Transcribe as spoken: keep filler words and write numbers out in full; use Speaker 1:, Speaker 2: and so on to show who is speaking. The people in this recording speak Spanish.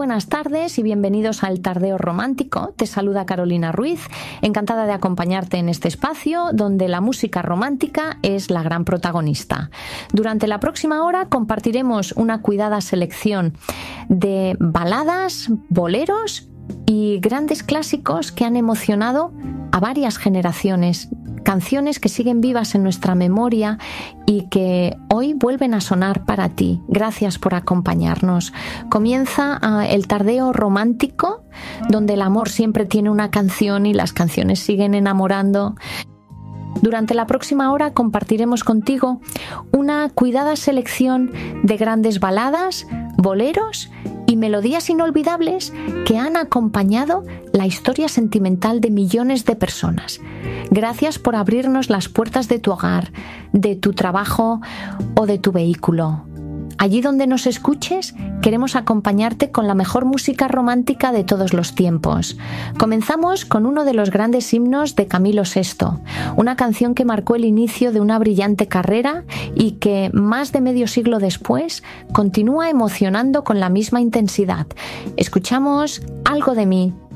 Speaker 1: buenas tardes y bienvenidos al Tardeo Romántico. Te saluda Carolina Ruiz, encantada de acompañarte en este espacio donde la música romántica es la gran protagonista. Durante la próxima hora compartiremos una cuidada selección de baladas, boleros y grandes clásicos que han emocionado a varias generaciones. Canciones que siguen vivas en nuestra memoria y que hoy vuelven a sonar para ti. Gracias por acompañarnos. Comienza uh, el Tardeo Romántico, donde el amor siempre tiene una canción y las canciones siguen enamorando. Durante la próxima hora compartiremos contigo una cuidada selección de grandes baladas, boleros y melodías inolvidables que han acompañado la historia sentimental de millones de personas. Gracias por abrirnos las puertas de tu hogar, de tu trabajo o de tu vehículo. Allí donde nos escuches, queremos acompañarte con la mejor música romántica de todos los tiempos. Comenzamos con uno de los grandes himnos de Camilo sexto, una canción que marcó el inicio de una brillante carrera y que, más de medio siglo después, continúa emocionando con la misma intensidad. Escuchamos Algo de mí,